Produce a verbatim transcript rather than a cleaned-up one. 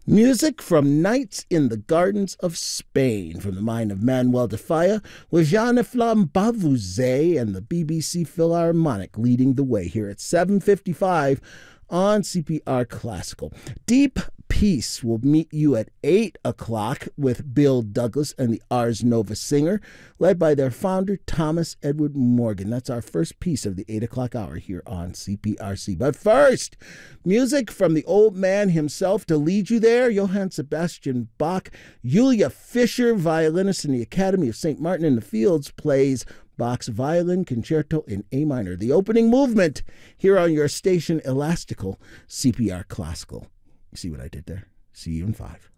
Music from Nights in the Gardens of Spain from the mind of Manuel de Falla, with Jean-Flamme Bavouzet and the B B C Philharmonic leading the way here at seven fifty-five on C P R Classical. Deep Peace will meet you at eight o'clock with Bill Douglas and the Ars Nova Singer, led by their founder, Thomas Edward Morgan. That's our first piece of the eight o'clock hour here on C P R C. But first, music from the old man himself to lead you there, Johann Sebastian Bach. Julia Fischer, violinist in the Academy of Saint Martin in the Fields, plays Bach's Violin Concerto in A minor, the opening movement here on your station, Elastical, C P R Classical. You see what I did there? See you in five.